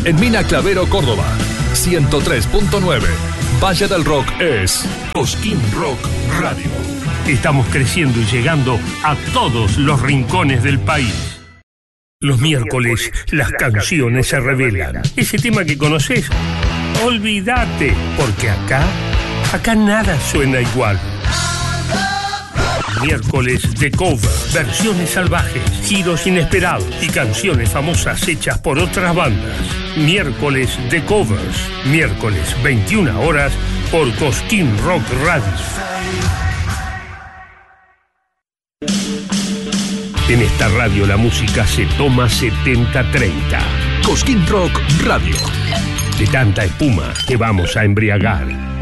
En Mina Clavero, Córdoba, 103.9. Valle del Rock es Cosquín Rock Radio. Estamos creciendo y llegando a todos los rincones del país. Los miércoles las canciones se revelan. Ese tema que conoces, olvídate, porque acá nada suena igual. Miércoles de cover, versiones salvajes, giros inesperados y canciones famosas hechas por otras bandas. Miércoles de covers, miércoles 21 horas por Cosquín Rock Radio. En esta radio la música se toma 70-30. Cosquín Rock Radio. De tanta espuma te vamos a embriagar.